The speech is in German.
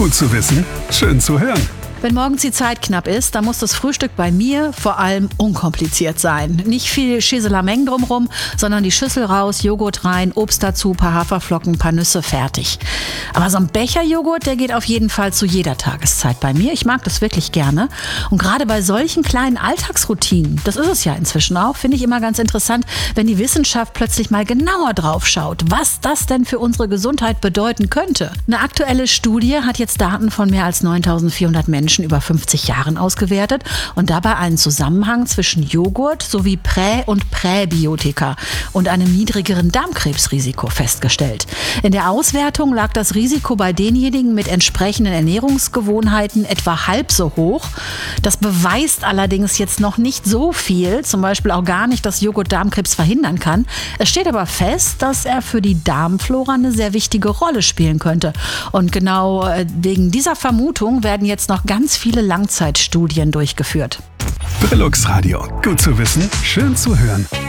Gut zu wissen, schön zu hören. Wenn morgens die Zeit knapp ist, dann muss das Frühstück bei mir vor allem unkompliziert sein. Nicht viel Schäselameng drumrum, sondern die Schüssel raus, Joghurt rein, Obst dazu, paar Haferflocken, paar Nüsse, fertig. Aber so ein Becherjoghurt, der geht auf jeden Fall zu jeder Tageszeit bei mir. Ich mag das wirklich gerne. Und gerade bei solchen kleinen Alltagsroutinen, das ist es ja inzwischen auch, finde ich immer ganz interessant, wenn die Wissenschaft plötzlich mal genauer drauf schaut, was das denn für unsere Gesundheit bedeuten könnte. Eine aktuelle Studie hat jetzt Daten von mehr als 9.400 Menschen über 50 Jahren ausgewertet und dabei einen Zusammenhang zwischen Joghurt sowie Prä- und Präbiotika und einem niedrigeren Darmkrebsrisiko festgestellt. In der Auswertung lag das Risiko bei denjenigen mit entsprechenden Ernährungsgewohnheiten etwa halb so hoch. Das beweist allerdings jetzt noch nicht so viel, zum Beispiel auch gar nicht, dass Joghurt Darmkrebs verhindern kann. Es steht aber fest, dass er für die Darmflora eine sehr wichtige Rolle spielen könnte. Und genau wegen dieser Vermutung werden jetzt noch ganz viele Langzeitstudien durchgeführt. Brillux Radio. Gut zu wissen, schön zu hören.